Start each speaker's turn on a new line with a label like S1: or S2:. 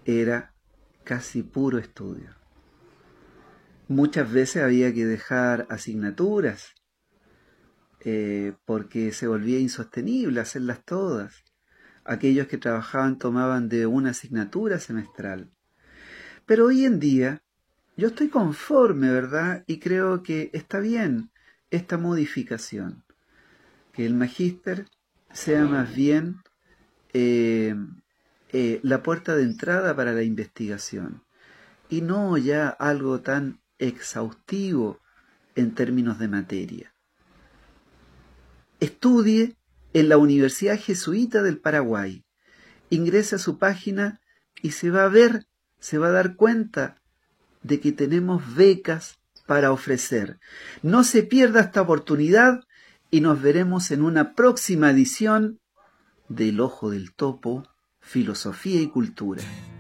S1: era casi puro estudio. Muchas veces había que dejar asignaturas porque se volvía insostenible hacerlas todas. Aquellos que trabajaban tomaban de una asignatura semestral. Pero hoy en día yo estoy conforme, ¿verdad? Y creo que está bien esta modificación. Que el magíster sea más bien la puerta de entrada para la investigación y no ya algo tan exhaustivo en términos de materia. Estudie en la Universidad Jesuita del Paraguay. Ingrese a su página y se va a dar cuenta de que tenemos becas para ofrecer. No se pierda esta oportunidad y nos veremos en una próxima edición del Ojo del Topo, Filosofía y Cultura.